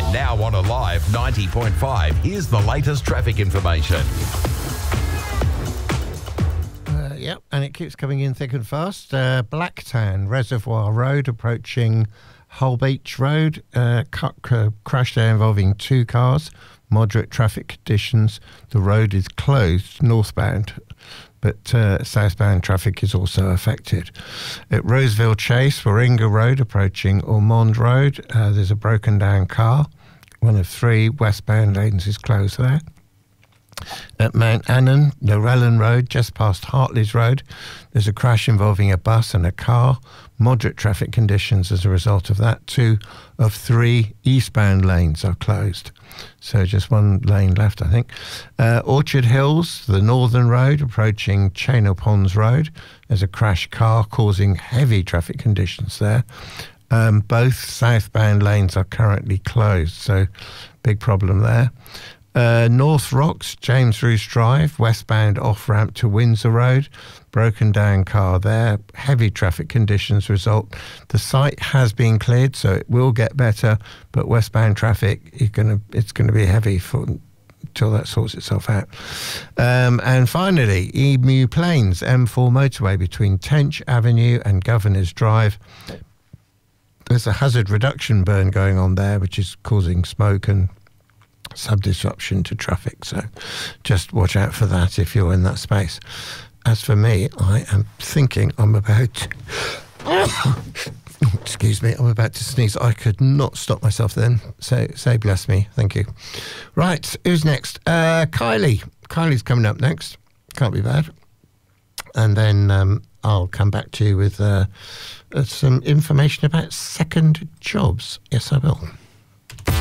Now on Alive 90.5, here's the latest traffic information. Yep, and it keeps coming in thick and fast. Blacktown Reservoir Road approaching Holbeach Road. Crash there involving two cars. Moderate traffic conditions. The road is closed northbound, but southbound traffic is also affected. At Roseville Chase, Warringah Road approaching Ormond Road, there's a broken down car. One of three westbound lanes is closed there. At Mount Annan, Llewellyn Road, just past Hartley's Road, there's a crash involving a bus and a car. Moderate traffic conditions as a result of that. Two of three eastbound lanes are closed. So just one lane left, I think. Orchard Hills, the Northern Road, approaching Chainer Ponds Road. There's a crash car causing heavy traffic conditions there. Both southbound lanes are currently closed, so big problem there. North Rocks, James Roos Drive, westbound off-ramp to Windsor Road, broken down car there. Heavy traffic conditions result. The site has been cleared, so it will get better, but westbound traffic, it's gonna be heavy until that sorts itself out. And finally, Emu Plains, M4 motorway between Tench Avenue and Governor's Drive. There's a hazard reduction burn going on there, which is causing smoke and some disruption to traffic, so just watch out for that if you're in that space. As for me, I am thinking I'm about excuse me, I'm about to sneeze. I could not stop myself then, so say bless me. Thank you. Right, who's next? Kylie's coming up next. Can't be bad. And then I'll come back to you with some information about second jobs. Yes, I will.